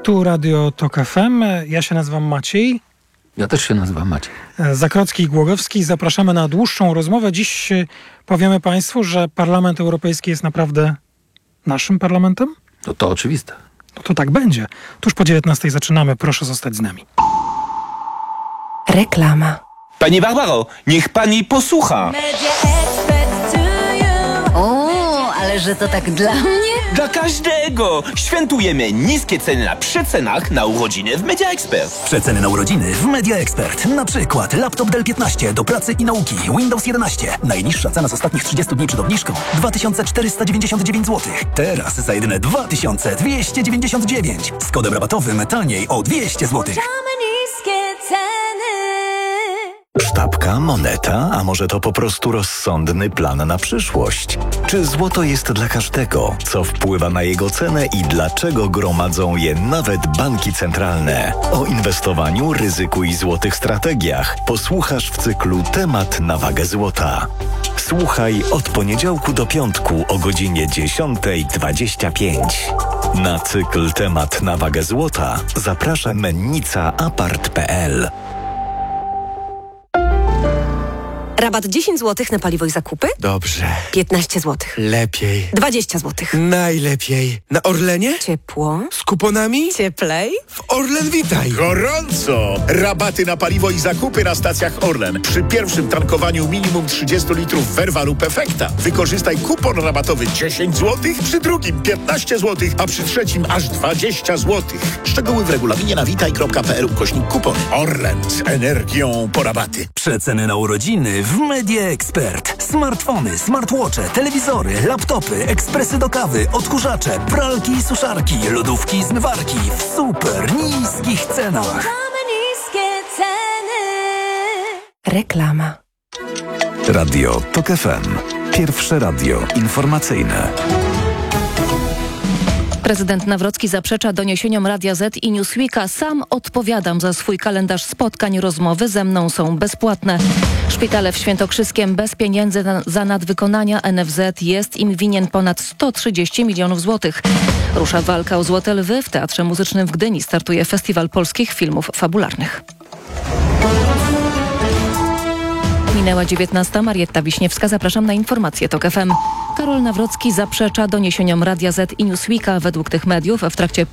Tu Radio Tok FM. Ja się nazywam Maciej. Ja też się nazywam Maciej. Zakrocki i Głogowski. Zapraszamy na dłuższą rozmowę. Dziś powiemy Państwu, że Parlament Europejski jest naprawdę naszym parlamentem? No to oczywiste. No to tak będzie. Tuż po 19:00 zaczynamy. Proszę zostać z nami. Reklama. Pani Barbaro, niech pani posłucha. O, ale że to tak dla mnie? Dla każdego! Świętujemy niskie ceny na przecenach na urodziny w Media Expert. Przeceny na urodziny w Media Expert. Na przykład laptop Dell 15 do pracy i nauki, Windows 11. Najniższa cena z ostatnich 30 dni przed obniżką 2499 zł. Teraz za jedyne 2299. Z kodem rabatowym taniej o 200 zł. Sztabka, moneta, a może to po prostu rozsądny plan na przyszłość? Czy złoto jest dla każdego? Co wpływa na jego cenę i dlaczego gromadzą je nawet banki centralne? O inwestowaniu, ryzyku i złotych strategiach posłuchasz w cyklu Temat na wagę złota. Słuchaj od poniedziałku do piątku o godzinie 10:25. Na cykl Temat na wagę złota zaprasza mennica.apart.pl. Rabat 10 zł na paliwo i zakupy? Dobrze. 15 zł. Lepiej. 20 zł. Najlepiej. Na Orlenie? Ciepło. Z kuponami? Cieplej. W Orlen Witaj. Gorąco! Rabaty na paliwo i zakupy na stacjach Orlen. Przy pierwszym tankowaniu minimum 30 litrów Verva lub Efekta. Wykorzystaj kupon rabatowy 10 zł, przy drugim 15 zł, a przy trzecim aż 20 zł. Szczegóły w regulaminie na witaj.pl/kupon. Orlen z energią po rabaty. Przeceny na urodziny w Media Expert. Smartfony, smartwatche, telewizory, laptopy, ekspresy do kawy, odkurzacze, pralki i suszarki, lodówki, zmywarki w super niskich cenach. Reklama. Radio Tok FM. Pierwsze radio informacyjne. Prezydent Nawrocki zaprzecza doniesieniom Radia Z i Newsweeka. Sam odpowiadam za swój kalendarz spotkań. Rozmowy ze mną są bezpłatne. Szpitale w Świętokrzyskiem bez pieniędzy za nadwykonania. NFZ jest im winien ponad 130 milionów złotych. Rusza walka o Złote Lwy. W Teatrze Muzycznym w Gdyni startuje Festiwal Polskich Filmów Fabularnych. Minęła 19:00. Marietta Wiśniewska. Zapraszam na informacje TOK FM. Karol Nawrocki zaprzecza doniesieniom Radia Z i Newsweeka. Według tych mediów w trakcie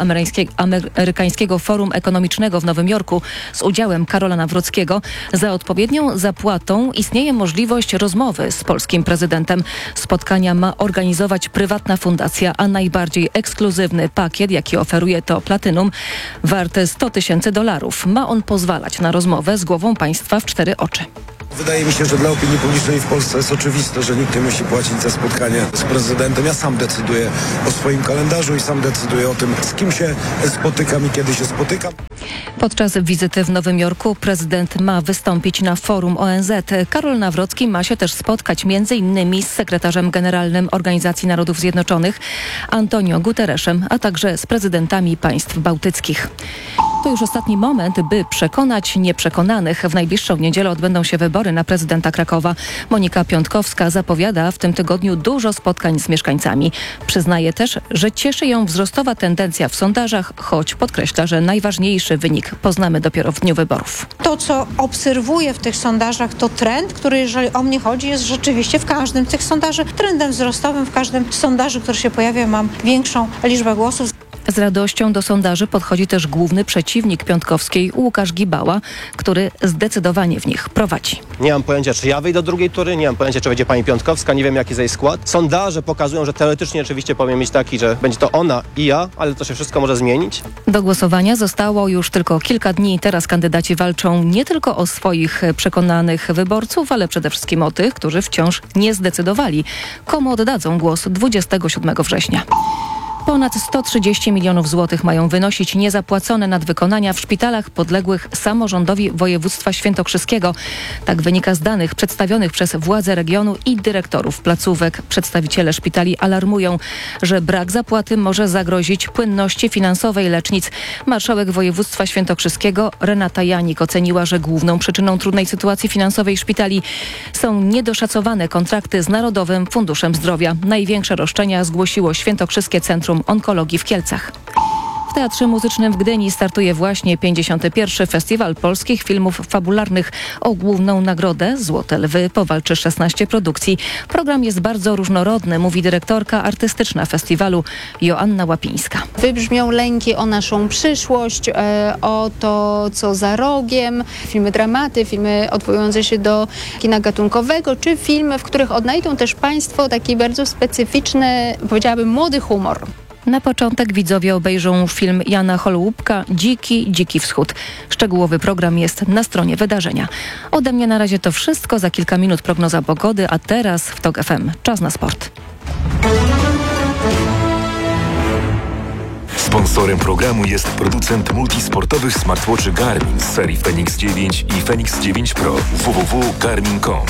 polsko-amerykańskiego forum ekonomicznego w Nowym Jorku z udziałem Karola Nawrockiego za odpowiednią zapłatą istnieje możliwość rozmowy z polskim prezydentem. Spotkania ma organizować prywatna fundacja, a najbardziej ekskluzywny pakiet, jaki oferuje, to Platinum, warte $100,000. Ma on pozwalać na rozmowę z głową państwa w 4 oczy. Wydaje mi się, że dla opinii publicznej w Polsce jest oczywiste, że nikt nie musi płacić za spotkanie z prezydentem. Ja sam decyduję o swoim kalendarzu i sam decyduję o tym, z kim się spotykam i kiedy się spotykam. Podczas wizyty w Nowym Jorku prezydent ma wystąpić na forum ONZ. Karol Nawrocki ma się też spotkać m.in. z sekretarzem generalnym Organizacji Narodów Zjednoczonych Antonio Guterresem, a także z prezydentami państw bałtyckich. To już ostatni moment, by przekonać nieprzekonanych. W najbliższą niedzielę odbędą się wybory na prezydenta Krakowa. Monika Piątkowska zapowiada w tym tygodniu dużo spotkań z mieszkańcami. Przyznaje też, że cieszy ją wzrostowa tendencja w sondażach, choć podkreśla, że najważniejszy wynik poznamy dopiero w dniu wyborów. To, co obserwuję w tych sondażach, to trend, który, jeżeli o mnie chodzi, jest rzeczywiście w każdym z tych sondaży trendem wzrostowym. W każdym z sondaży, który się pojawia, mam większą liczbę głosów. Z radością do sondaży podchodzi też główny przeciwnik Piątkowskiej, Łukasz Gibała, który zdecydowanie w nich prowadzi. Nie mam pojęcia, czy ja wyjdę do drugiej tury, nie mam pojęcia, czy będzie pani Piątkowska, nie wiem, jaki jest jej skład. Sondaże pokazują, że teoretycznie oczywiście powinien mieć taki, że będzie to ona i ja, ale to się wszystko może zmienić. Do głosowania zostało już tylko kilka dni. Teraz kandydaci walczą nie tylko o swoich przekonanych wyborców, ale przede wszystkim o tych, którzy wciąż nie zdecydowali, komu oddadzą głos 27 września. Ponad 130 milionów złotych mają wynosić niezapłacone nadwykonania w szpitalach podległych samorządowi województwa świętokrzyskiego. Tak wynika z danych przedstawionych przez władze regionu i dyrektorów placówek. Przedstawiciele szpitali alarmują, że brak zapłaty może zagrozić płynności finansowej lecznic. Marszałek województwa świętokrzyskiego Renata Janik oceniła, że główną przyczyną trudnej sytuacji finansowej szpitali są niedoszacowane kontrakty z Narodowym Funduszem Zdrowia. Największe roszczenia zgłosiło Świętokrzyskie Centrum Onkologii w Kielcach. W Teatrze Muzycznym w Gdyni startuje właśnie 51. Festiwal Polskich Filmów Fabularnych. O główną nagrodę Złote Lwy powalczy 16 produkcji. Program jest bardzo różnorodny, mówi dyrektorka artystyczna festiwalu Joanna Łapińska. Wybrzmią lęki o naszą przyszłość, o to, co za rogiem, filmy dramaty, filmy odwołujące się do kina gatunkowego, czy filmy, w których odnajdą też Państwo taki bardzo specyficzny, powiedziałabym, młody humor. Na początek widzowie obejrzą film Jana Holubka Dziki Wschód. Szczegółowy program jest na stronie wydarzenia. Ode mnie na razie to wszystko. Za kilka minut prognoza pogody, a teraz w TOK FM. Czas na sport. Sponsorem programu jest producent multisportowych smartwatchy Garmin z serii Fenix 9 i Fenix 9 Pro. www.garmin.com.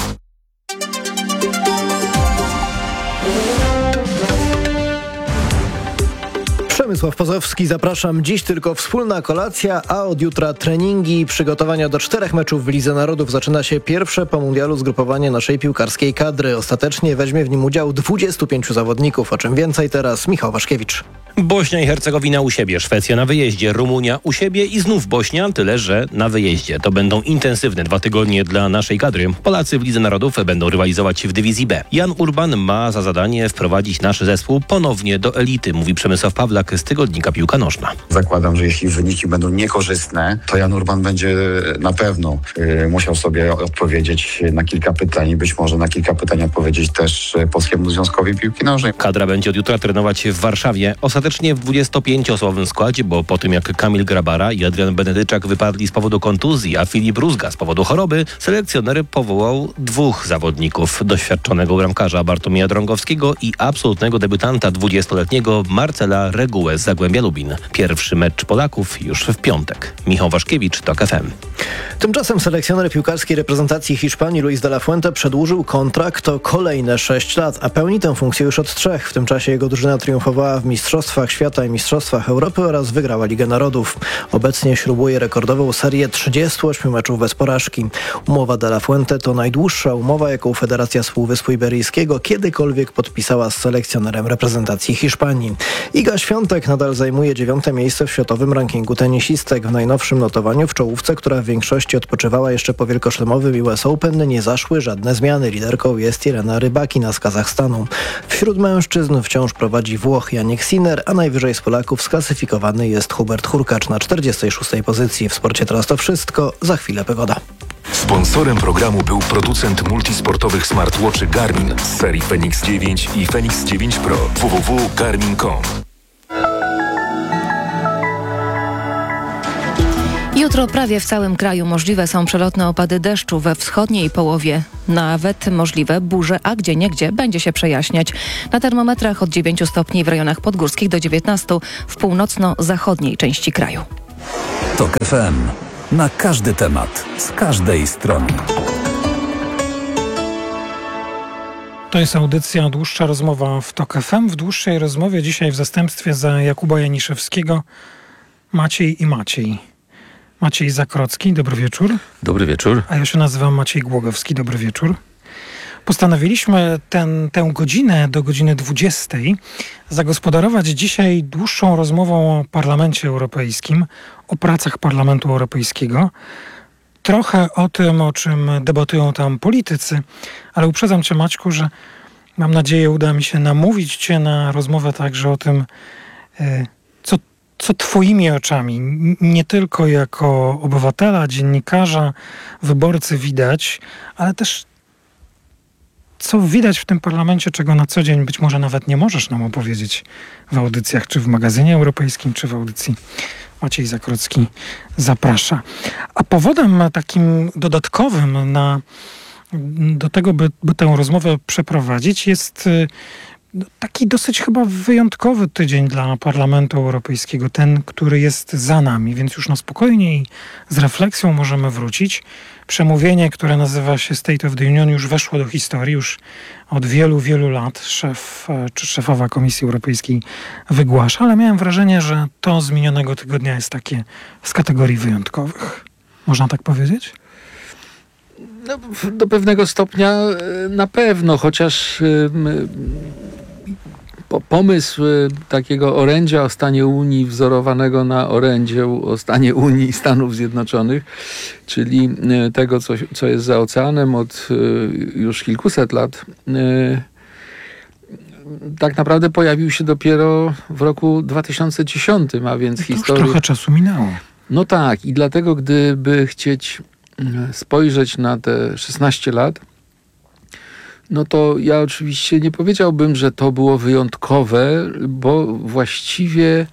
Przemysław Pozowski, zapraszam. Dziś tylko wspólna kolacja, a od jutra treningi i przygotowania do 4 meczów w Lidze Narodów. Zaczyna się pierwsze po mundialu zgrupowanie naszej piłkarskiej kadry. Ostatecznie weźmie w nim udział 25 zawodników. O czym więcej teraz Michał Waszkiewicz. Bośnia i Hercegowina u siebie, Szwecja na wyjeździe, Rumunia u siebie i znów Bośnia, tyle że na wyjeździe. To będą intensywne 2 tygodnie dla naszej kadry. Polacy w Lidze Narodów będą rywalizować w dywizji B. Jan Urban ma za zadanie wprowadzić nasz zespół ponownie do elity, mówi Przemysław Pawlak z tygodnika Piłka Nożna. Zakładam, że jeśli wyniki będą niekorzystne, to Jan Urban będzie na pewno musiał sobie odpowiedzieć na kilka pytań i być może na kilka pytań odpowiedzieć też Polskiemu Związkowi Piłki Nożnej. Kadra będzie od jutra trenować w Warszawie. Ostatecznie w 25-osobowym składzie, bo po tym jak Kamil Grabara i Adrian Benedyczak wypadli z powodu kontuzji, a Filip Rózga z powodu choroby, selekcjoner powołał 2 zawodników. Doświadczonego bramkarza Bartłomieja Drągowskiego i absolutnego debiutanta 20-letniego Marcela Regułę z Zagłębia Lubin. Pierwszy mecz Polaków już w piątek. Michał Waszkiewicz, TOK FM. Tymczasem selekcjoner piłkarskiej reprezentacji Hiszpanii Luis de la Fuente przedłużył kontrakt o kolejne 6 lat, a pełni tę funkcję już od 3. W tym czasie jego drużyna triumfowała w Mistrzostwach Świata i Mistrzostwach Europy oraz wygrała Ligę Narodów. Obecnie śrubuje rekordową serię 38 meczów bez porażki. Umowa de la Fuente to najdłuższa umowa, jaką Federacja z Półwyspu Iberyjskiego kiedykolwiek podpisała z selekcjonerem reprezentacji Hiszpanii. Iga Świątek nadal zajmuje 9. miejsce w światowym rankingu tenisistek. W najnowszym notowaniu w czołówce, która w większości odpoczywała jeszcze po wielkoszlemowym US Open, nie zaszły żadne zmiany. Liderką jest Irena Rybakina z Kazachstanu. Wśród mężczyzn wciąż prowadzi Włoch Janik Sinner, a najwyżej z Polaków sklasyfikowany jest Hubert Hurkacz na 46. pozycji. W sporcie teraz to wszystko. Za chwilę pogoda. Sponsorem programu był producent multisportowych smartwatchy Garmin z serii Fenix 9 i Fenix 9 Pro. www.garmin.com. Jutro prawie w całym kraju możliwe są przelotne opady deszczu, we wschodniej połowie nawet możliwe burze, a gdzieniegdzie będzie się przejaśniać. Na termometrach od 9 stopni w rejonach podgórskich do 19 w północno-zachodniej części kraju. TOK FM. Na każdy temat, z każdej strony. To jest audycja Dłuższa rozmowa w TOK FM. W dłuższej rozmowie dzisiaj w zastępstwie za Jakuba Janiszewskiego Maciej i Maciej. Maciej Zakrocki, dobry wieczór. Dobry wieczór. A ja się nazywam Maciej Głogowski, dobry wieczór. Postanowiliśmy tę godzinę do godziny 20 zagospodarować dzisiaj dłuższą rozmową o Parlamencie Europejskim, o pracach Parlamentu Europejskiego. Trochę o tym, o czym debatują tam politycy, ale uprzedzam Cię, Maćku, że mam nadzieję uda mi się namówić Cię na rozmowę także o tym, co Twoimi oczami, nie tylko jako obywatela, dziennikarza, wyborcy widać, ale też co widać w tym parlamencie, czego na co dzień być może nawet nie możesz nam opowiedzieć w audycjach, czy w magazynie europejskim, czy w audycji. Maciej Zakrocki zaprasza. A powodem takim dodatkowym do tego, by tę rozmowę przeprowadzić, jest taki dosyć chyba wyjątkowy tydzień dla Parlamentu Europejskiego, ten, który jest za nami, więc już na spokojnie i z refleksją możemy wrócić. Przemówienie, które nazywa się State of the Union, już weszło do historii, już od wielu, wielu lat szef czy szefowa Komisji Europejskiej wygłasza, ale miałem wrażenie, że to z minionego tygodnia jest takie z kategorii wyjątkowych. Można tak powiedzieć? No, do pewnego stopnia na pewno, chociaż Pomysł takiego orędzia o stanie Unii wzorowanego na orędziu o stanie Unii Stanów Zjednoczonych, czyli tego, co jest za oceanem od już kilkuset lat, tak naprawdę pojawił się dopiero w roku 2010, a więc historia... Już trochę czasu minęło. No tak, i dlatego gdyby chcieć spojrzeć na te 16 lat, no to ja oczywiście nie powiedziałbym, że to było wyjątkowe, bo właściwie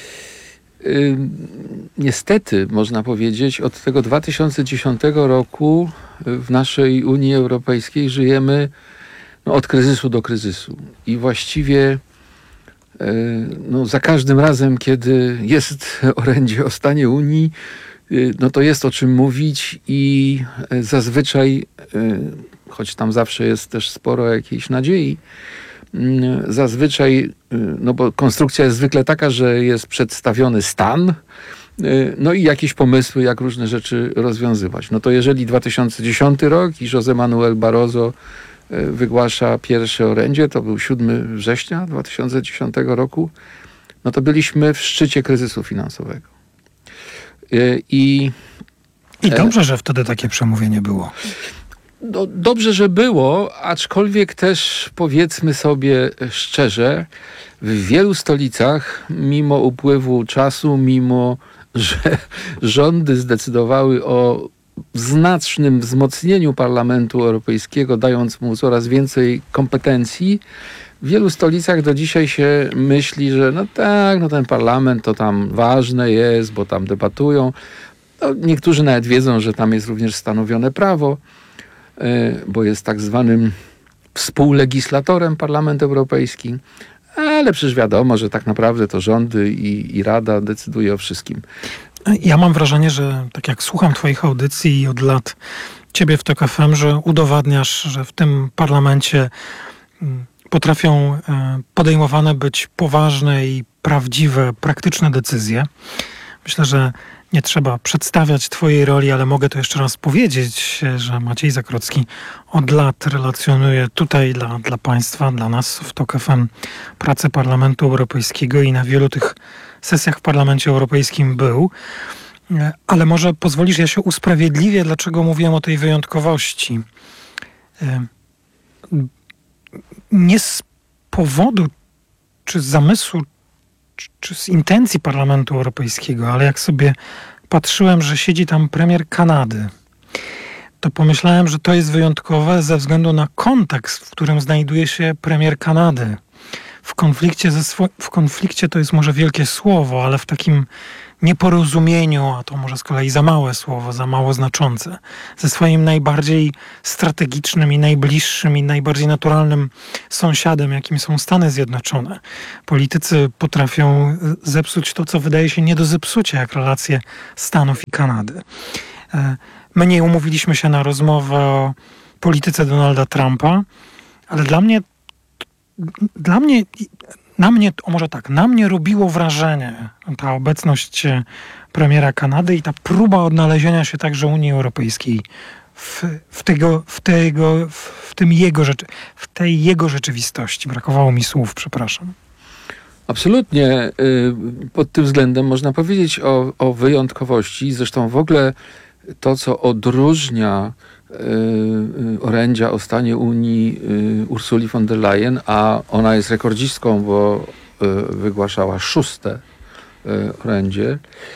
niestety, można powiedzieć, od tego 2010 roku w naszej Unii Europejskiej żyjemy od kryzysu do kryzysu. I właściwie za każdym razem, kiedy jest orędzie o stanie Unii, no to jest o czym mówić i zazwyczaj, choć tam zawsze jest też sporo jakiejś nadziei, zazwyczaj, no bo konstrukcja jest zwykle taka, że jest przedstawiony stan, no i jakieś pomysły, jak różne rzeczy rozwiązywać. No to jeżeli 2010 rok i José Manuel Barroso wygłasza pierwsze orędzie, to był 7 września 2010 roku, no to byliśmy w szczycie kryzysu finansowego. I dobrze, że wtedy takie przemówienie było. No, dobrze, że było, aczkolwiek też powiedzmy sobie szczerze, w wielu stolicach, mimo upływu czasu, mimo że rządy zdecydowały o znacznym wzmocnieniu Parlamentu Europejskiego, dając mu coraz więcej kompetencji, w wielu stolicach do dzisiaj się myśli, że no tak, no ten parlament to tam ważne jest, bo tam debatują. No, niektórzy nawet wiedzą, że tam jest również stanowione prawo, bo jest tak zwanym współlegislatorem Parlament Europejski, ale przecież wiadomo, że tak naprawdę to rządy i Rada decyduje o wszystkim. Ja mam wrażenie, że tak jak słucham twoich audycji i od lat ciebie w TOK FM, że udowadniasz, że w tym parlamencie potrafią podejmowane być poważne i prawdziwe, praktyczne decyzje. Myślę, że nie trzeba przedstawiać twojej roli, ale mogę to jeszcze raz powiedzieć, że Maciej Zakrocki od lat relacjonuje tutaj dla państwa, dla nas w TOK FM pracę Parlamentu Europejskiego i na wielu tych sesjach w Parlamencie Europejskim był. Ale może pozwolisz, ja się usprawiedliwię, dlaczego mówiłem o tej wyjątkowości. Nie z powodu, czy z zamysłu, czy z intencji Parlamentu Europejskiego, ale jak sobie patrzyłem, że siedzi tam premier Kanady, to pomyślałem, że to jest wyjątkowe ze względu na kontekst, w którym znajduje się premier Kanady. W konflikcie to jest może wielkie słowo, ale w takim nieporozumieniu, a to może z kolei za małe słowo, za mało znaczące, ze swoim najbardziej strategicznym i najbliższym i najbardziej naturalnym sąsiadem, jakim są Stany Zjednoczone. Politycy potrafią zepsuć to, co wydaje się nie do zepsucia, jak relacje Stanów i Kanady. My nie umówiliśmy się na rozmowę o polityce Donalda Trumpa, ale na mnie robiło wrażenie ta obecność premiera Kanady i ta próba odnalezienia się także Unii Europejskiej w tej jego rzeczywistości. Brakowało mi słów, przepraszam. Absolutnie. Pod tym względem można powiedzieć o wyjątkowości. Zresztą w ogóle to, co odróżnia orędzia o stanie Unii Ursuli von der Leyen, a ona jest rekordzistką, bo wygłaszała 6. orędzie,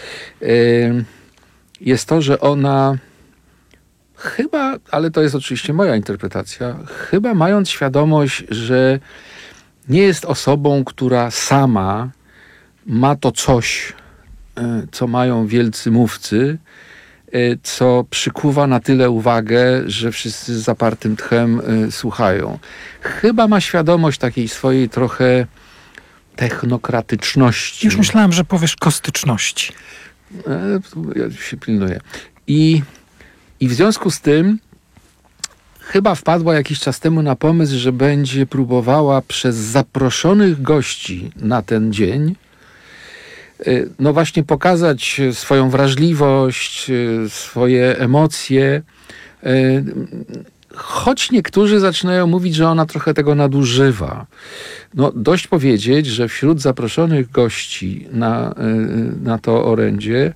jest to, że ona chyba, ale to jest oczywiście moja interpretacja, chyba mając świadomość, że nie jest osobą, która sama ma to coś, co mają wielcy mówcy, co przykuwa na tyle uwagę, że wszyscy z zapartym tchem słuchają. Chyba ma świadomość takiej swojej trochę technokratyczności. Już myślałem, że powiesz kostyczności. Ja się pilnuję. I w związku z tym chyba wpadła jakiś czas temu na pomysł, że będzie próbowała przez zaproszonych gości na ten dzień no właśnie pokazać swoją wrażliwość, swoje emocje, choć niektórzy zaczynają mówić, że ona trochę tego nadużywa. No, dość powiedzieć, że wśród zaproszonych gości na to orędzie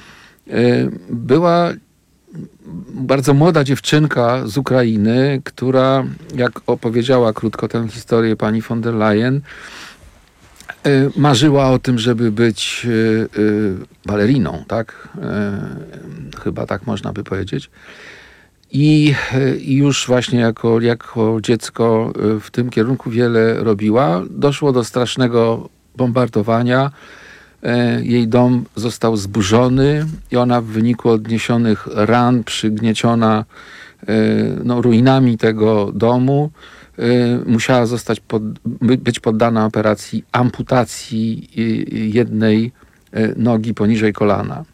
była bardzo młoda dziewczynka z Ukrainy, która, jak opowiedziała krótko tę historię pani von der Leyen, marzyła o tym, żeby być baleriną, tak? Chyba tak można by powiedzieć. I już właśnie jako dziecko w tym kierunku wiele robiła. Doszło do strasznego bombardowania. Jej dom został zburzony i ona w wyniku odniesionych ran, przygnieciona ruinami tego domu, musiała być poddana operacji amputacji jednej nogi poniżej kolana.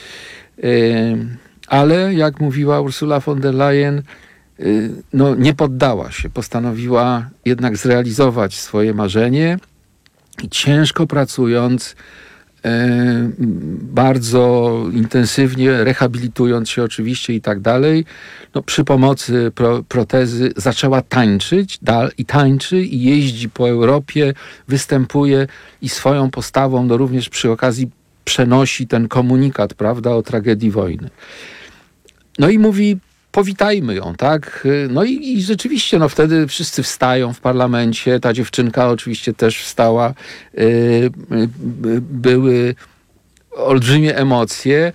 Ale jak mówiła Ursula von der Leyen, nie poddała się. Postanowiła jednak zrealizować swoje marzenie i ciężko pracując, bardzo intensywnie, rehabilitując się oczywiście i tak dalej, przy pomocy protezy zaczęła tańczyć i tańczy i jeździ po Europie, występuje i swoją postawą również przy okazji przenosi ten komunikat, prawda, o tragedii wojny. No i mówi, powitajmy ją, tak? No i rzeczywiście, wtedy wszyscy wstają w parlamencie, ta dziewczynka oczywiście też wstała, były olbrzymie emocje.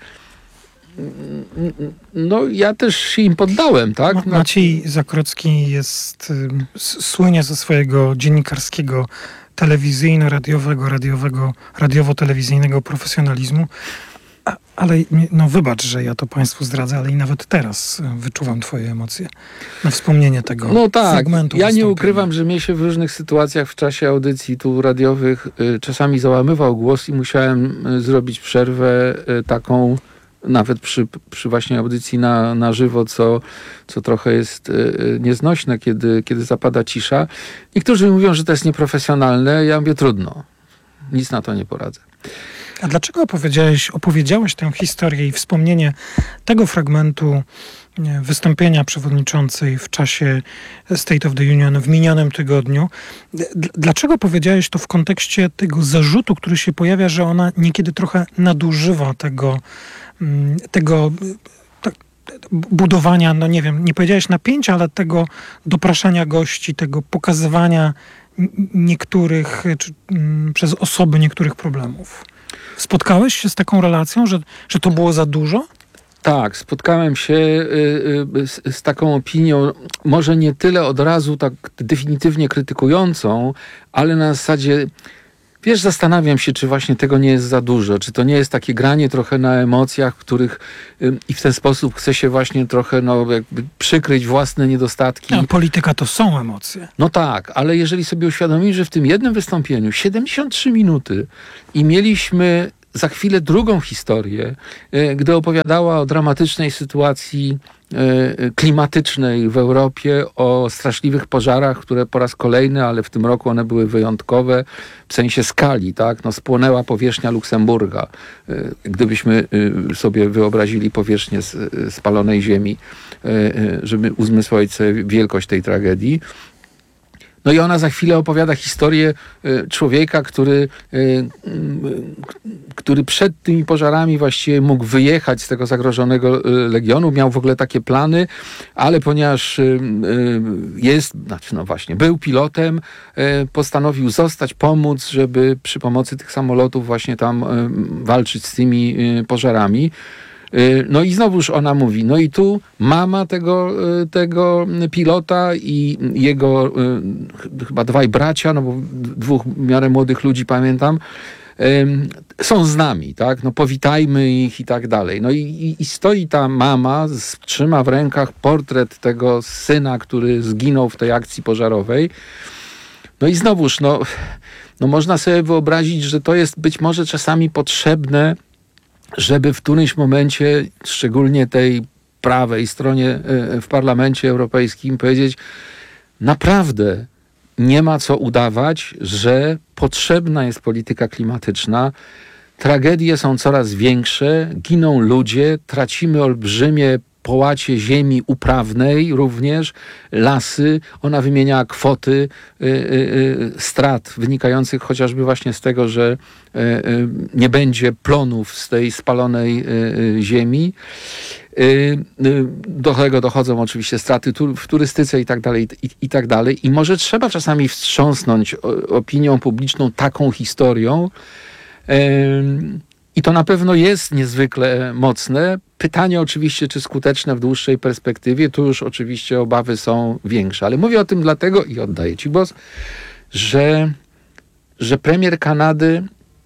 Ja też się im poddałem, tak? Maciej Zakrocki słynie ze swojego dziennikarskiego, telewizyjno-radiowego, radiowo-telewizyjnego profesjonalizmu. Ale wybacz, że ja to Państwu zdradzę, ale i nawet teraz wyczuwam Twoje emocje na wspomnienie tego fragmentu. Ja nie ukrywam, że mnie się w różnych sytuacjach w czasie audycji tu radiowych czasami załamywał głos i musiałem zrobić przerwę taką, nawet przy właśnie audycji na żywo, co trochę jest nieznośne, kiedy zapada cisza. Niektórzy mówią, że to jest nieprofesjonalne. Ja mówię, trudno. Nic na to nie poradzę. A dlaczego opowiedziałeś tę historię i wspomnienie tego fragmentu wystąpienia przewodniczącej w czasie State of the Union w minionym tygodniu? Dlaczego powiedziałeś to w kontekście tego zarzutu, który się pojawia, że ona niekiedy trochę nadużywa tego budowania, nie powiedziałeś napięcia, ale tego dopraszania gości, tego pokazywania niektórych, przez osoby niektórych problemów? Spotkałeś się z taką relacją, że to było za dużo? Tak, spotkałem się z taką opinią, może nie tyle od razu tak definitywnie krytykującą, ale na zasadzie, zastanawiam się, czy właśnie tego nie jest za dużo, czy to nie jest takie granie trochę na emocjach, których i w ten sposób chce się właśnie trochę jakby przykryć własne niedostatki. Polityka to są emocje. No tak, ale jeżeli sobie uświadomimy, że w tym jednym wystąpieniu 73 minuty i mieliśmy za chwilę drugą historię, gdy opowiadała o dramatycznej sytuacji klimatycznej w Europie, o straszliwych pożarach, które po raz kolejny, ale w tym roku one były wyjątkowe w sensie skali, tak? Spłonęła powierzchnia Luksemburga. Gdybyśmy sobie wyobrazili powierzchnię spalonej ziemi, żeby uzmysłowić sobie wielkość tej tragedii. I ona za chwilę opowiada historię człowieka, który przed tymi pożarami właściwie mógł wyjechać z tego zagrożonego regionu. Miał w ogóle takie plany, ale ponieważ był pilotem, postanowił zostać, pomóc, żeby przy pomocy tych samolotów właśnie tam walczyć z tymi pożarami. I znowuż ona mówi, i tu mama tego pilota i jego chyba dwaj bracia, bo dwóch w miarę młodych ludzi pamiętam, są z nami, tak? Powitajmy ich i tak dalej. I stoi ta mama, trzyma w rękach portret tego syna, który zginął w tej akcji pożarowej. I znowuż, można sobie wyobrazić, że to jest być może czasami potrzebne, żeby w którymś momencie, szczególnie tej prawej stronie w Parlamencie Europejskim, powiedzieć, naprawdę nie ma co udawać, że potrzebna jest polityka klimatyczna. Tragedie są coraz większe, giną ludzie, tracimy olbrzymie połacie ziemi uprawnej również, lasy. Ona wymieniała kwoty strat wynikających chociażby właśnie z tego, że nie będzie plonów z tej spalonej ziemi. Do tego dochodzą oczywiście straty w turystyce i tak dalej. I może trzeba czasami wstrząsnąć opinią publiczną taką historią. I to na pewno jest niezwykle mocne. Pytanie oczywiście, czy skuteczne w dłuższej perspektywie. Tu już oczywiście obawy są większe. Ale mówię o tym dlatego, i oddaję ci głos, że premier Kanady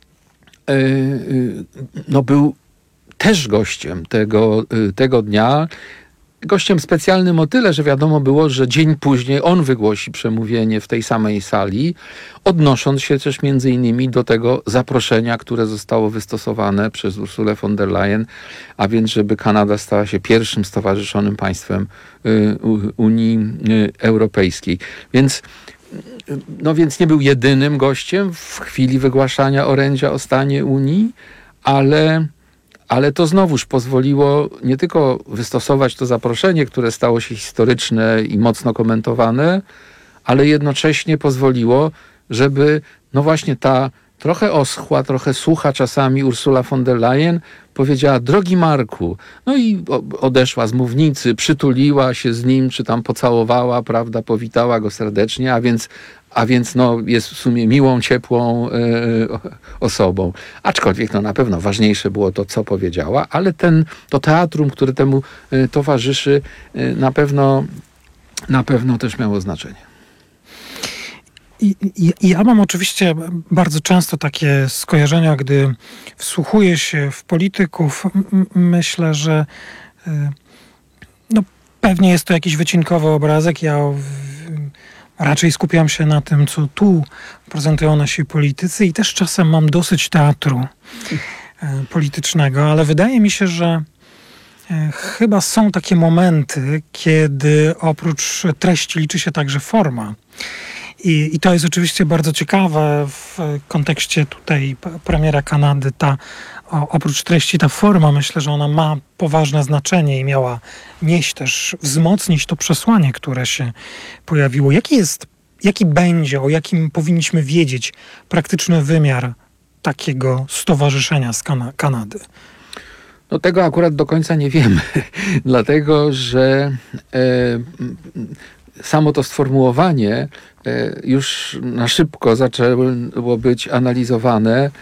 był też gościem tego dnia. Gościem specjalnym o tyle, że wiadomo było, że dzień później on wygłosi przemówienie w tej samej sali, odnosząc się też między innymi do tego zaproszenia, które zostało wystosowane przez Ursulę von der Leyen, a więc żeby Kanada stała się pierwszym stowarzyszonym państwem Unii Europejskiej. Więc nie był jedynym gościem w chwili wygłaszania orędzia o stanie Unii, ale to znowuż pozwoliło nie tylko wystosować to zaproszenie, które stało się historyczne i mocno komentowane, ale jednocześnie pozwoliło, żeby właśnie ta trochę oschła, trochę sucha czasami Ursula von der Leyen powiedziała: drogi Marku, i odeszła z mównicy, przytuliła się z nim, czy tam pocałowała, prawda, powitała go serdecznie, a więc jest w sumie miłą, ciepłą osobą. Aczkolwiek na pewno ważniejsze było to, co powiedziała, ale to teatrum, które temu towarzyszy, na pewno też miało znaczenie. I ja mam oczywiście bardzo często takie skojarzenia, gdy wsłuchuję się w polityków. Myślę, że pewnie jest to jakiś wycinkowy obrazek. Ja raczej skupiam się na tym, co tu prezentują nasi politycy, i też czasem mam dosyć teatru politycznego, ale wydaje mi się, że chyba są takie momenty, kiedy oprócz treści liczy się także forma. I to jest oczywiście bardzo ciekawe w kontekście tutaj premiera Kanady. Oprócz treści ta forma, myślę, że ona ma poważne znaczenie i miała wzmocnić to przesłanie, które się pojawiło. Jaki będzie, o jakim powinniśmy wiedzieć praktyczny wymiar takiego stowarzyszenia z Kanady? Tego akurat do końca nie wiemy, dlatego że samo to sformułowanie już na szybko zaczęło być analizowane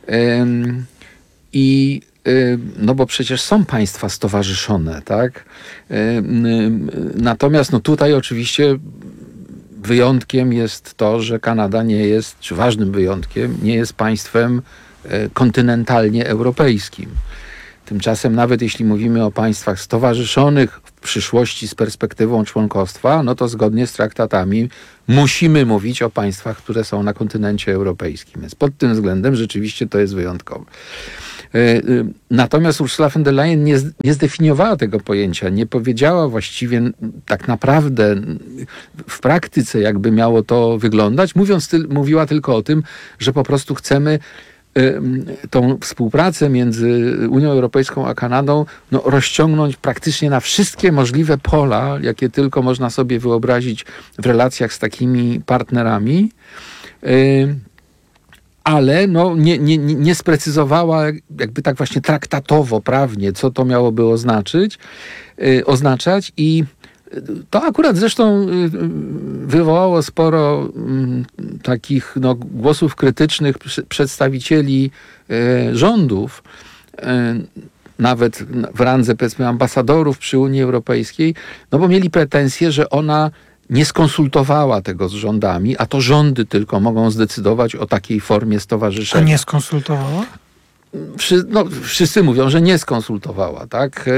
bo przecież są państwa stowarzyszone, tak? Natomiast tutaj oczywiście wyjątkiem jest to, że Kanada nie jest, czy ważnym wyjątkiem, nie jest państwem kontynentalnie europejskim. Tymczasem nawet jeśli mówimy o państwach stowarzyszonych w przyszłości z perspektywą członkostwa, to zgodnie z traktatami musimy mówić o państwach, które są na kontynencie europejskim. Więc pod tym względem rzeczywiście to jest wyjątkowe. Natomiast Ursula von der Leyen nie zdefiniowała tego pojęcia, nie powiedziała właściwie tak naprawdę w praktyce, jakby miało to wyglądać. Mówiła tylko o tym, że po prostu chcemy tą współpracę między Unią Europejską a Kanadą rozciągnąć praktycznie na wszystkie możliwe pola, jakie tylko można sobie wyobrazić w relacjach z takimi partnerami, ale nie sprecyzowała jakby tak właśnie traktatowo, prawnie, co to miałoby oznaczać i to akurat zresztą wywołało sporo takich głosów krytycznych przedstawicieli rządów, nawet w randze, powiedzmy, ambasadorów przy Unii Europejskiej, bo mieli pretensje, że ona nie skonsultowała tego z rządami, a to rządy tylko mogą zdecydować o takiej formie stowarzyszenia. A nie skonsultowała? Wszyscy mówią, że nie skonsultowała, tak?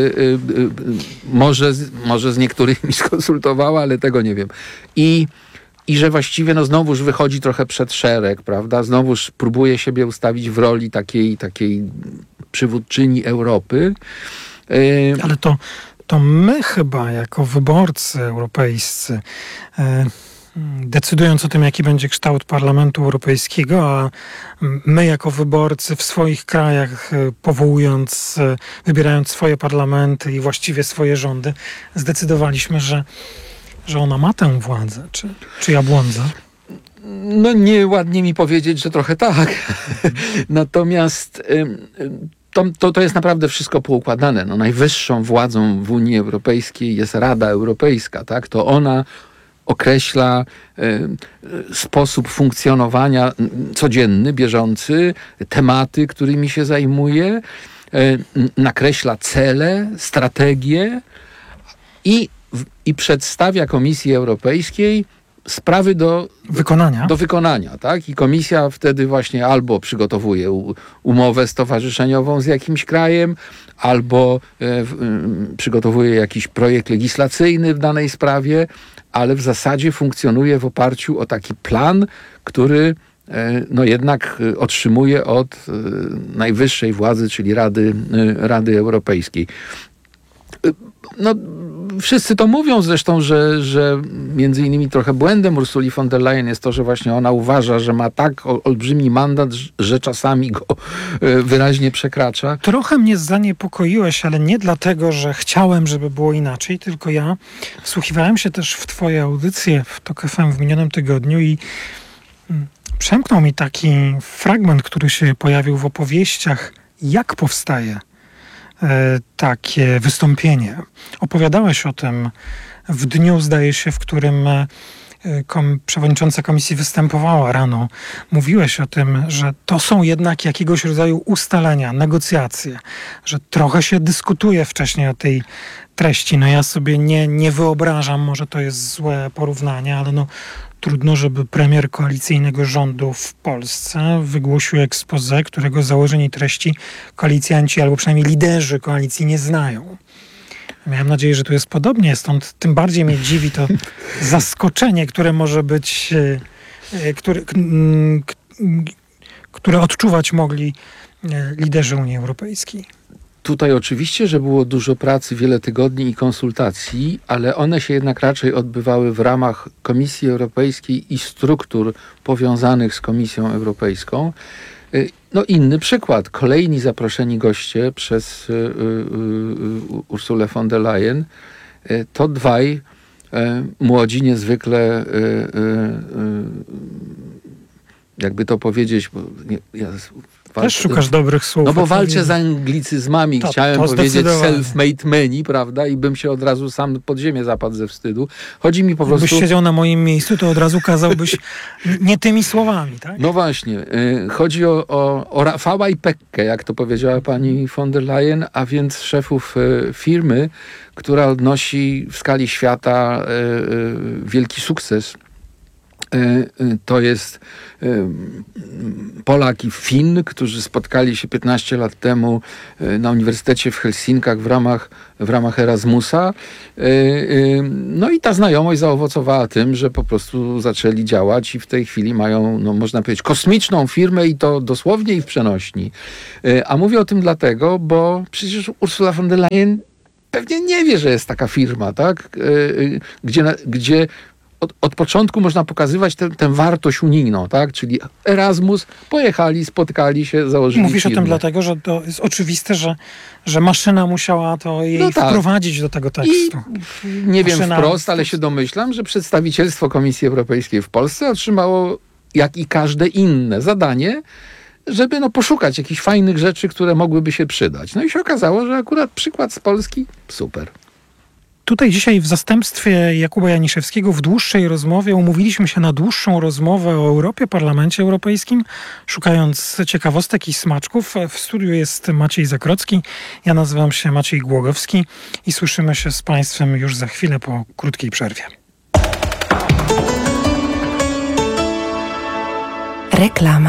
Może z niektórymi skonsultowała, ale tego nie wiem. I że właściwie znowuż wychodzi trochę przed szereg, prawda? Znowuż próbuje siebie ustawić w roli takiej przywódczyni Europy. Ale to my chyba jako wyborcy europejscy decydując o tym, jaki będzie kształt Parlamentu Europejskiego, a my jako wyborcy w swoich krajach powołując, wybierając swoje parlamenty i właściwie swoje rządy, zdecydowaliśmy, że ona ma tę władzę. Czy ja błądzę? No nieładnie mi powiedzieć, że trochę tak. Natomiast to jest naprawdę wszystko poukładane. No, najwyższą władzą w Unii Europejskiej jest Rada Europejska. Tak? To ona określa sposób funkcjonowania codzienny, bieżący, tematy, którymi się zajmuje, nakreśla cele, strategie i przedstawia Komisji Europejskiej sprawy do wykonania. Tak? I komisja wtedy właśnie albo przygotowuje umowę stowarzyszeniową z jakimś krajem, albo przygotowuje jakiś projekt legislacyjny w danej sprawie, ale w zasadzie funkcjonuje w oparciu o taki plan, który no jednak otrzymuje od najwyższej władzy, czyli Rady Europejskiej. No, wszyscy to mówią zresztą, że między innymi trochę błędem Ursuli von der Leyen jest to, że właśnie ona uważa, że ma tak olbrzymi mandat, że czasami go wyraźnie przekracza. Trochę mnie zaniepokoiłeś, ale nie dlatego, że chciałem, żeby było inaczej, tylko ja wsłuchiwałem się też w twoje audycje w TOK FM w minionym tygodniu i przemknął mi taki fragment, który się pojawił w opowieściach, jak powstaje takie wystąpienie. Opowiadałeś o tym w dniu, zdaje się, w którym przewodnicząca komisji występowała rano. Mówiłeś o tym, że to są jednak jakiegoś rodzaju ustalenia, negocjacje, że trochę się dyskutuje wcześniej o tej treści. No ja sobie nie wyobrażam, może to jest złe porównanie, ale no trudno, żeby premier koalicyjnego rządu w Polsce wygłosił exposé, którego założeń i treści koalicjanci, albo przynajmniej liderzy koalicji nie znają. Miałem nadzieję, że tu jest podobnie, stąd tym bardziej mnie dziwi to zaskoczenie, które może być, które odczuwać mogli liderzy Unii Europejskiej. Tutaj oczywiście, że było dużo pracy, wiele tygodni i konsultacji, ale one się jednak raczej odbywały w ramach Komisji Europejskiej i struktur powiązanych z Komisją Europejską. No inny przykład. Kolejni zaproszeni goście przez Ursulę von der Leyen to dwaj młodzi, niezwykle jakby to powiedzieć, bo ja też szukasz dobrych słów. No bo walczę z anglicyzmami. Chciałem powiedzieć self-made meni, prawda? I bym się od razu sam pod ziemię zapadł ze wstydu. Chodzi mi po prostu... Gdybyś siedział na moim miejscu, to od razu kazałbyś nie tymi słowami, tak? No właśnie. Chodzi o Rafała i Pekkę, jak to powiedziała pani von der Leyen, a więc szefów firmy, która odnosi w skali świata wielki sukces. To jest Polak i Fin, którzy spotkali się 15 lat temu na Uniwersytecie w Helsinkach w ramach Erasmusa. No i ta znajomość zaowocowała tym, że po prostu zaczęli działać i w tej chwili mają, no można powiedzieć, kosmiczną firmę i to dosłownie i w przenośni. A mówię o tym dlatego, bo przecież Ursula von der Leyen pewnie nie wie, że jest taka firma, tak? Gdzie od początku można pokazywać tę wartość unijną, tak? Czyli Erasmus, pojechali, spotkali się, założyli Mówisz firmę. o tym dlatego, że to jest oczywiste, że maszyna musiała to jej wprowadzić do tego tekstu. I nie wiem wprost, ale się domyślam, że przedstawicielstwo Komisji Europejskiej w Polsce otrzymało, jak i każde inne, zadanie, żeby poszukać jakichś fajnych rzeczy, które mogłyby się przydać. No i się okazało, że akurat przykład z Polski super. Tutaj dzisiaj w zastępstwie Jakuba Janiszewskiego w dłuższej rozmowie umówiliśmy się na dłuższą rozmowę o Europie, Parlamencie Europejskim, szukając ciekawostek i smaczków. W studiu jest Maciej Zakrocki, ja nazywam się Maciej Głogowski i słyszymy się z Państwem już za chwilę po krótkiej przerwie. Reklama.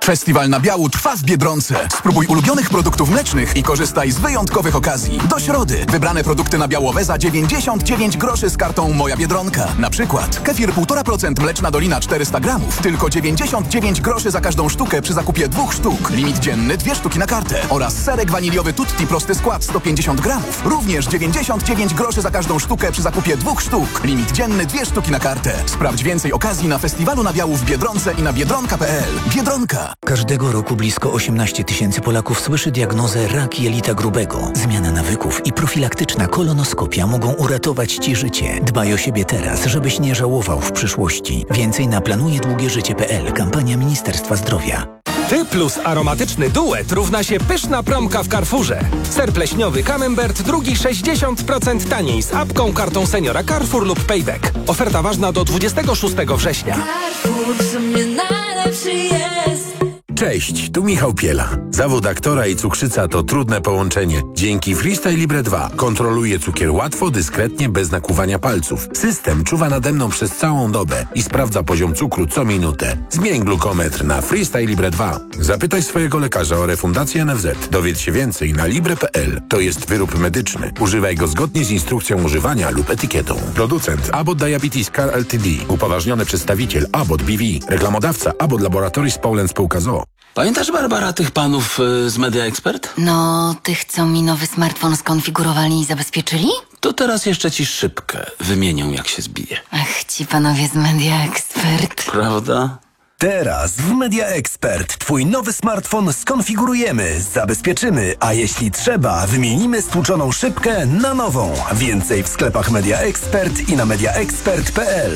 Festiwal nabiału trwa w Biedronce. Spróbuj ulubionych produktów mlecznych i korzystaj z wyjątkowych okazji. Do środy wybrane produkty nabiałowe za 99 groszy z kartą Moja Biedronka. Na przykład kefir 1,5% Mleczna Dolina 400 gramów. Tylko 99 groszy za każdą sztukę przy zakupie 2 sztuk. Limit dzienny 2 sztuki na kartę. Oraz serek waniliowy Tutti prosty skład 150 gramów. Również 99 groszy za każdą sztukę przy zakupie 2 sztuk. Limit dzienny 2 sztuki na kartę. Sprawdź więcej okazji na festiwalu nabiału w Biedronce i na biedronka.pl. Biedronka. Każdego roku blisko 18 000 Polaków słyszy diagnozę rak jelita grubego. Zmiana nawyków i profilaktyczna kolonoskopia mogą uratować Ci życie. Dbaj o siebie teraz, żebyś nie żałował w przyszłości. Więcej na planujedługieżycie.pl. Kampania Ministerstwa Zdrowia. Ty plus aromatyczny duet równa się pyszna promka w Carrefourze. Ser pleśniowy Camembert, drugi 60% taniej z apką, kartą seniora Carrefour lub Payback. Oferta ważna do 26 września. Carrefour w sumie najlepszy jest. Cześć, tu Michał Piela. Zawód aktora i cukrzyca to trudne połączenie. Dzięki Freestyle Libre 2 kontroluję cukier łatwo, dyskretnie, bez nakłuwania palców. System czuwa nade mną przez całą dobę i sprawdza poziom cukru co minutę. Zmień glukometr na Freestyle Libre 2. Zapytaj swojego lekarza o refundację NFZ. Dowiedz się więcej na libre.pl. To jest wyrób medyczny. Używaj go zgodnie z instrukcją używania lub etykietą. Producent Abbott Diabetes Care Ltd. Upoważniony przedstawiciel Abbott BV. Reklamodawca Abbott Laboratories Poland Spółka z.o.o. Pamiętasz, Barbara, tych panów z Media Expert? No, tych, co mi nowy smartfon skonfigurowali i zabezpieczyli? To teraz jeszcze ci szybkę wymienią, jak się zbije. Ach, ci panowie z Media Expert. Prawda? Teraz w Media Expert Twój nowy smartfon skonfigurujemy, zabezpieczymy, a jeśli trzeba, wymienimy stłuczoną szybkę na nową. Więcej w sklepach Media Expert i na mediaexpert.pl.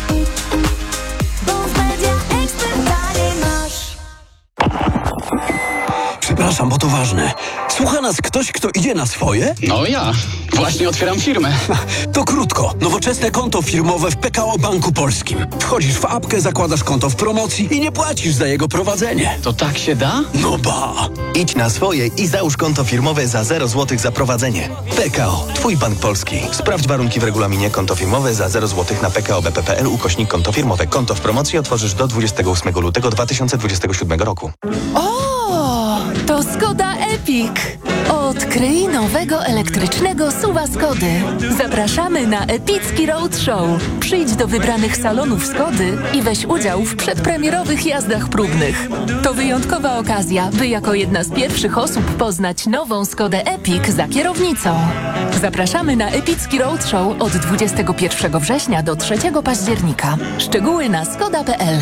Przepraszam, bo to ważne. Słucha nas ktoś, kto idzie na swoje? No ja. Właśnie otwieram firmę. To krótko. Nowoczesne konto firmowe w PKO Banku Polskim. Wchodzisz w apkę, zakładasz konto w promocji i nie płacisz za jego prowadzenie. To tak się da? No ba! Idź na swoje i załóż konto firmowe za 0 zł za prowadzenie. PKO. Twój Bank Polski. Sprawdź warunki w regulaminie. Konto firmowe za 0 zł na PKO.bp.pl /konto firmowe. Konto w promocji otworzysz do 28 lutego 2027 roku. To Skoda Epic. Odkryj nowego elektrycznego SUV-a Skody. Zapraszamy na epicki roadshow. Przyjdź do wybranych salonów Skody i weź udział w przedpremierowych jazdach próbnych. To wyjątkowa okazja, by jako jedna z pierwszych osób poznać nową Skodę Epic za kierownicą. Zapraszamy na epicki roadshow od 21 września do 3 października. Szczegóły na skoda.pl.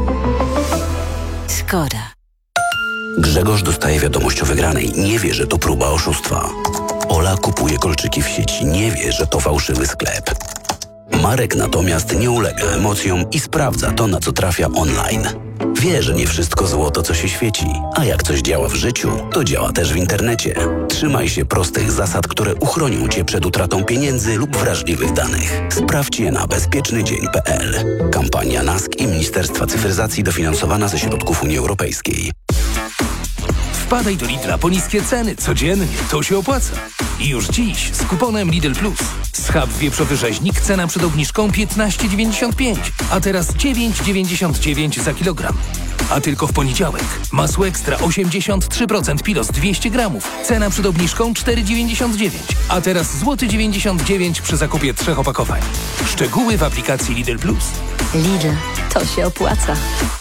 Skoda. Grzegorz dostaje wiadomość o wygranej. Nie wie, że to próba oszustwa. Ola kupuje kolczyki w sieci. Nie wie, że to fałszywy sklep. Marek natomiast nie ulega emocjom i sprawdza to, na co trafia online. Wie, że nie wszystko złoto, co się świeci. A jak coś działa w życiu, to działa też w internecie. Trzymaj się prostych zasad, które uchronią Cię przed utratą pieniędzy lub wrażliwych danych. Sprawdź je na bezpiecznydzień.pl. Kampania NASK i Ministerstwa Cyfryzacji dofinansowana ze środków Unii Europejskiej. Wpadaj do Lidla po niskie ceny codziennie, to się opłaca. I już dziś z kuponem Lidl Plus. Schab wieprzowy rzeźnik, cena przed obniżką 15,95, a teraz 9,99 za kilogram. A tylko w poniedziałek. Masło ekstra 83% Pilos 200 gramów. Cena przed obniżką 4,99, a teraz złoty 99 przy zakupie 3 opakowań. Szczegóły w aplikacji Lidl Plus. Lidl, to się opłaca.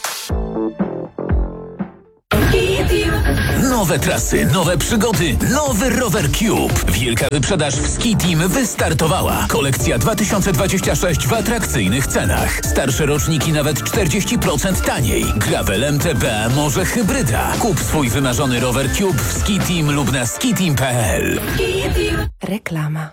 Nowe trasy, nowe przygody, nowy Rower Cube. Wielka wyprzedaż w Ski Team wystartowała. Kolekcja 2026 w atrakcyjnych cenach. Starsze roczniki nawet 40% taniej. Gravel MTB, może hybryda. Kup swój wymarzony Rower Cube w Ski Team lub na skiteam.pl. Reklama.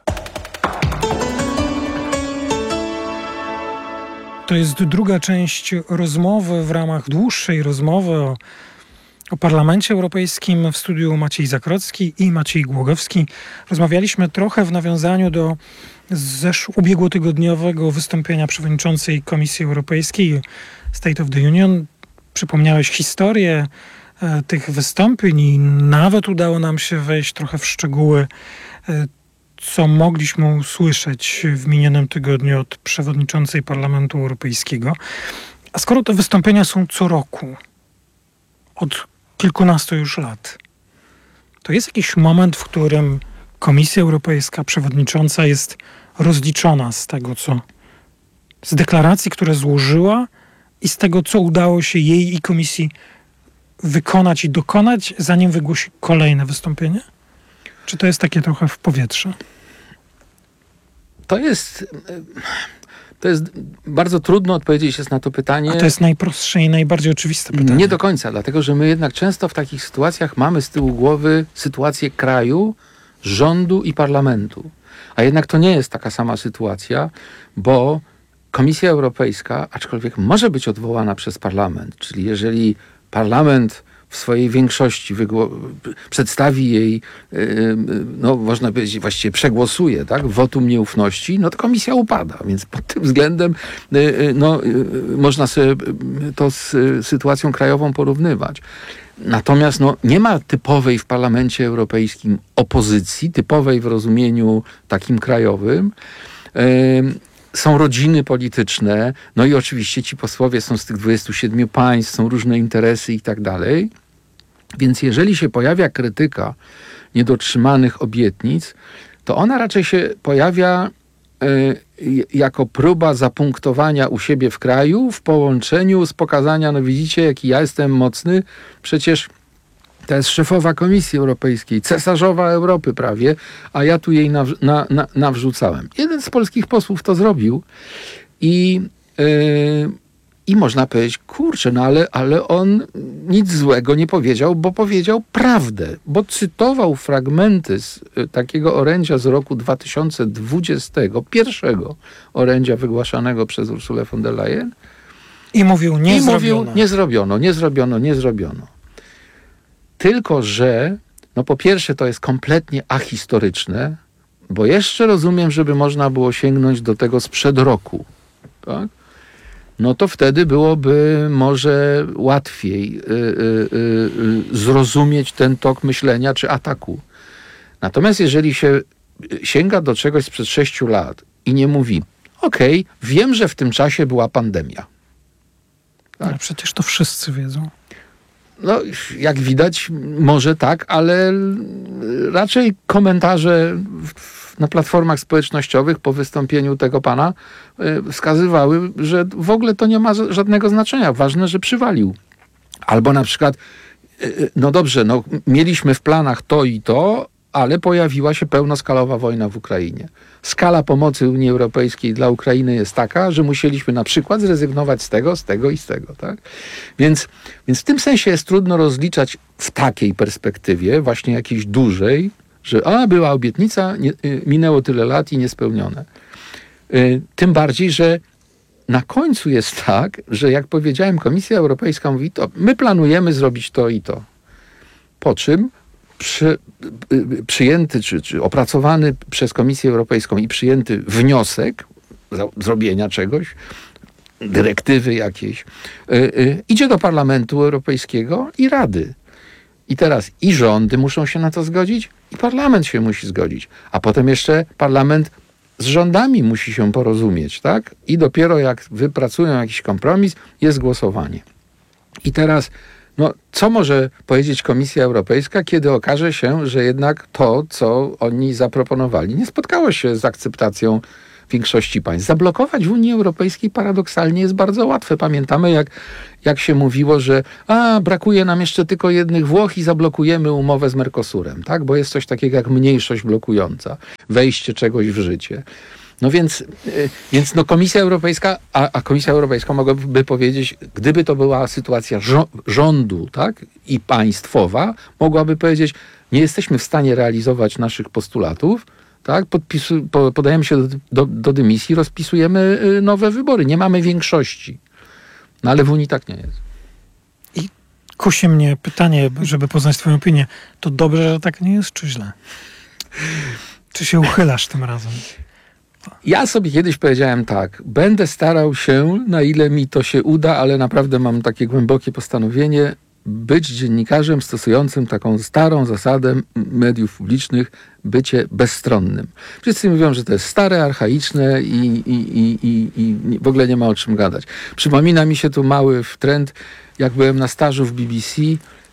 To jest druga część rozmowy w ramach dłuższej rozmowy o Parlamencie Europejskim. W studiu Maciej Zakrocki i Maciej Głogowski. Rozmawialiśmy trochę w nawiązaniu do ubiegłotygodniowego wystąpienia przewodniczącej Komisji Europejskiej State of the Union. Przypomniałeś historię tych wystąpień i nawet udało nam się wejść trochę w szczegóły, co mogliśmy usłyszeć w minionym tygodniu od przewodniczącej Parlamentu Europejskiego. A skoro te wystąpienia są co roku, od kilkunastu już lat. To jest jakiś moment, w którym Komisja Europejska, przewodnicząca jest rozliczona z tego, z deklaracji, które złożyła i z tego, co udało się jej i Komisji wykonać i dokonać, zanim wygłosi kolejne wystąpienie? Czy to jest takie trochę w powietrze? To jest bardzo trudno odpowiedzieć jest na to pytanie. A to jest najprostsze i najbardziej oczywiste pytanie. Nie do końca, dlatego że my jednak często w takich sytuacjach mamy z tyłu głowy sytuację kraju, rządu i parlamentu. A jednak to nie jest taka sama sytuacja, bo Komisja Europejska, aczkolwiek może być odwołana przez parlament, czyli jeżeli parlament w swojej większości przedstawi jej, no można powiedzieć, właściwie przegłosuje, tak, wotum nieufności, no to komisja upada. Więc pod tym względem można sobie to z sytuacją krajową porównywać. Natomiast nie ma typowej w Parlamencie Europejskim opozycji, typowej w rozumieniu takim krajowym. Są rodziny polityczne, no i oczywiście ci posłowie są z tych 27 państw, są różne interesy i tak dalej. Więc jeżeli się pojawia krytyka niedotrzymanych obietnic, to ona raczej się pojawia jako próba zapunktowania u siebie w kraju w połączeniu z pokazania, no widzicie, jaki ja jestem mocny, przecież to jest szefowa Komisji Europejskiej, cesarzowa Europy prawie, a ja tu jej nawrzucałem. Jeden z polskich posłów to zrobił i można powiedzieć, kurczę, ale on nic złego nie powiedział, bo powiedział prawdę, bo cytował fragmenty z takiego orędzia z roku 2020, pierwszego orędzia wygłaszanego przez Ursulę von der Leyen. I mówił, nie zrobiono. Tylko że, po pierwsze to jest kompletnie ahistoryczne, bo jeszcze rozumiem, żeby można było sięgnąć do tego sprzed roku, tak? No to wtedy byłoby może łatwiej zrozumieć ten tok myślenia czy ataku. Natomiast jeżeli się sięga do czegoś sprzed 6 lat i nie mówi, okej, wiem, że w tym czasie była pandemia. Tak? Ale przecież to wszyscy wiedzą. No, jak widać, może tak, ale raczej komentarze na platformach społecznościowych po wystąpieniu tego pana wskazywały, że w ogóle to nie ma żadnego znaczenia. Ważne, że przywalił. Albo na przykład, no dobrze, mieliśmy w planach to i to, ale pojawiła się pełnoskalowa wojna w Ukrainie. Skala pomocy Unii Europejskiej dla Ukrainy jest taka, że musieliśmy na przykład zrezygnować z tego i z tego. Tak? Więc w tym sensie jest trudno rozliczać w takiej perspektywie, właśnie jakiejś dużej, że była obietnica, minęło tyle lat i niespełnione. Tym bardziej, że na końcu jest tak, że jak powiedziałem, Komisja Europejska mówi, to my planujemy zrobić to i to. Po czym przyjęty czy opracowany przez Komisję Europejską i przyjęty wniosek zrobienia czegoś, dyrektywy jakiejś, idzie do Parlamentu Europejskiego i Rady. I teraz i rządy muszą się na to zgodzić, i parlament się musi zgodzić. A potem jeszcze parlament z rządami musi się porozumieć, tak? I dopiero jak wypracują jakiś kompromis, jest głosowanie. I teraz co może powiedzieć Komisja Europejska, kiedy okaże się, że jednak to, co oni zaproponowali, nie spotkało się z akceptacją większości państw. Zablokować w Unii Europejskiej paradoksalnie jest bardzo łatwe. Pamiętamy, jak się mówiło, że brakuje nam jeszcze tylko jednych Włoch i zablokujemy umowę z Mercosurem, tak? Bo jest coś takiego jak mniejszość blokująca, wejście czegoś w życie. No więc Komisja Europejska, a Komisja Europejska mogłaby powiedzieć, gdyby to była sytuacja rządu, tak, i państwowa, mogłaby powiedzieć, nie jesteśmy w stanie realizować naszych postulatów, tak, podajemy się do dymisji, rozpisujemy nowe wybory, nie mamy większości. No ale w Unii tak nie jest. I kusi mnie pytanie, żeby poznać twoją opinię, to dobrze, że tak nie jest, czy źle? Czy się uchylasz tym razem? Ja sobie kiedyś powiedziałem tak, będę starał się, na ile mi to się uda, ale naprawdę mam takie głębokie postanowienie, być dziennikarzem stosującym taką starą zasadę mediów publicznych, bycie bezstronnym. Wszyscy mówią, że to jest stare, archaiczne i w ogóle nie ma o czym gadać. Przypomina mi się tu mały trend, jak byłem na stażu w BBC,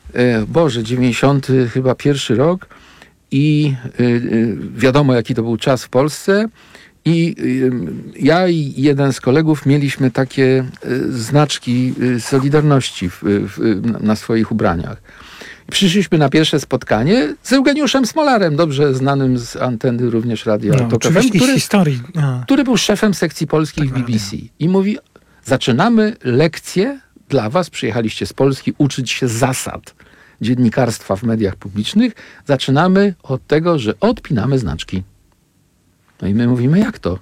90 chyba pierwszy rok i wiadomo, jaki to był czas w Polsce. I ja i jeden z kolegów mieliśmy takie znaczki Solidarności na swoich ubraniach. Przyszliśmy na pierwsze spotkanie z Eugeniuszem Smolarem, dobrze znanym z anteny również Radia Tok FM, który był szefem sekcji polskiej w BBC. I mówi, zaczynamy lekcję dla was, przyjechaliście z Polski uczyć się zasad dziennikarstwa w mediach publicznych. Zaczynamy od tego, że odpinamy znaczki. No i my mówimy, jak to?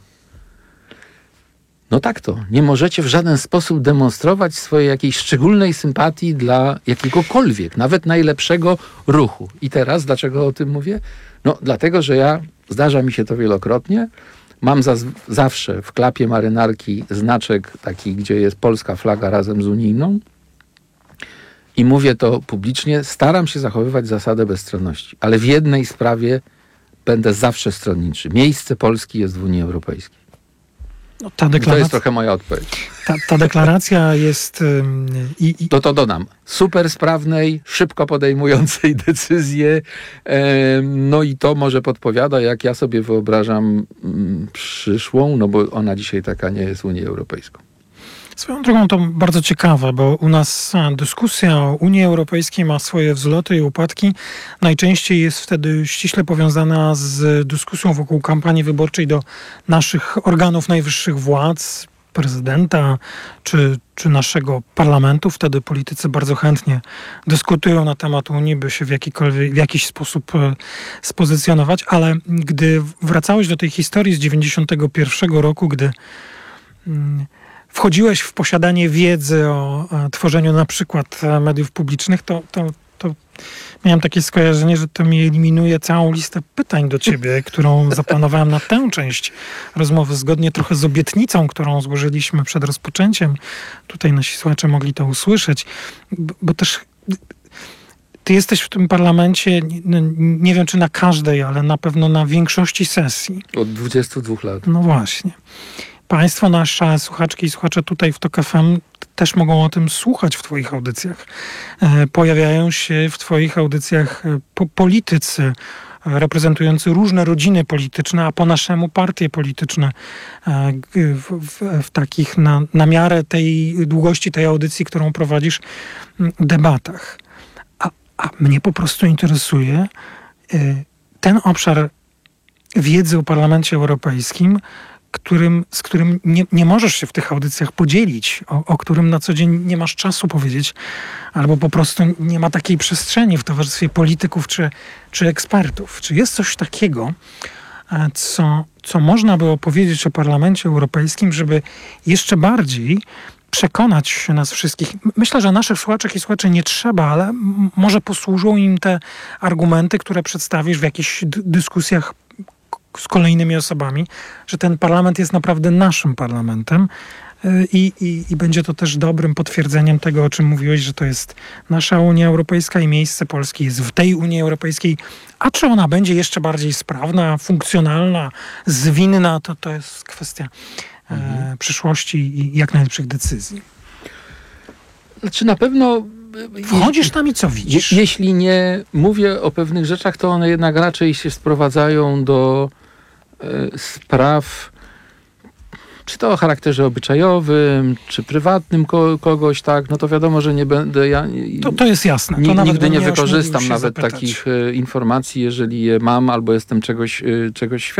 No tak to. Nie możecie w żaden sposób demonstrować swojej jakiejś szczególnej sympatii dla jakiegokolwiek, nawet najlepszego ruchu. I teraz, dlaczego o tym mówię? No dlatego, że zdarza mi się to wielokrotnie, mam zawsze w klapie marynarki znaczek taki, gdzie jest polska flaga razem z unijną i mówię to publicznie, staram się zachowywać zasadę bezstronności, ale w jednej sprawie będę zawsze stronniczy. Miejsce Polski jest w Unii Europejskiej. No, to jest trochę moja odpowiedź. Ta deklaracja jest... To dodam. Super sprawnej, szybko podejmującej decyzje. No i to może podpowiada, jak ja sobie wyobrażam przyszłą, no bo ona dzisiaj taka nie jest Unią Europejską. Swoją drogą to bardzo ciekawe, bo u nas dyskusja o Unii Europejskiej ma swoje wzloty i upadki. Najczęściej jest wtedy ściśle powiązana z dyskusją wokół kampanii wyborczej do naszych organów najwyższych władz, prezydenta czy naszego parlamentu. Wtedy politycy bardzo chętnie dyskutują na temat Unii, by się w jakiś sposób spozycjonować. Ale gdy wracałeś do tej historii z 91 roku, gdy wchodziłeś w posiadanie wiedzy o tworzeniu na przykład mediów publicznych, to miałem takie skojarzenie, że to mi eliminuje całą listę pytań do ciebie, którą zaplanowałem na tę część rozmowy, zgodnie trochę z obietnicą, którą złożyliśmy przed rozpoczęciem. Tutaj nasi słuchacze mogli to usłyszeć, bo też ty jesteś w tym parlamencie, nie wiem czy na każdej, ale na pewno na większości sesji. Od 22 lat. No właśnie. Państwo, nasze słuchaczki i słuchacze tutaj w Tok FM też mogą o tym słuchać w twoich audycjach. Pojawiają się w twoich audycjach politycy reprezentujący różne rodziny polityczne, a po naszemu partie polityczne w takich na miarę tej długości tej audycji, którą prowadzisz, debatach. A mnie po prostu interesuje ten obszar wiedzy o Parlamencie Europejskim, z którym nie możesz się w tych audycjach podzielić, o którym na co dzień nie masz czasu powiedzieć, albo po prostu nie ma takiej przestrzeni w towarzystwie polityków czy ekspertów. Czy jest coś takiego, co można by opowiedzieć o Parlamencie Europejskim, żeby jeszcze bardziej przekonać nas wszystkich? Myślę, że naszych słuchaczek i słuchaczy nie trzeba, ale może posłużą im te argumenty, które przedstawisz w jakichś dyskusjach z kolejnymi osobami, że ten parlament jest naprawdę naszym parlamentem i będzie to też dobrym potwierdzeniem tego, o czym mówiłeś, że to jest nasza Unia Europejska i miejsce Polski jest w tej Unii Europejskiej. A czy ona będzie jeszcze bardziej sprawna, funkcjonalna, zwinna, to jest kwestia przyszłości i jak najlepszych decyzji. Znaczy na pewno... Wchodzisz tam i co widzisz? Jeśli nie mówię o pewnych rzeczach, to one jednak raczej się sprowadzają do spraw, czy to o charakterze obyczajowym, czy prywatnym kogoś, tak, no to wiadomo, że nie będę ja... To jest jasne. To nigdy nie wykorzystam nawet takich informacji, jeżeli je mam albo jestem czegoś świadom.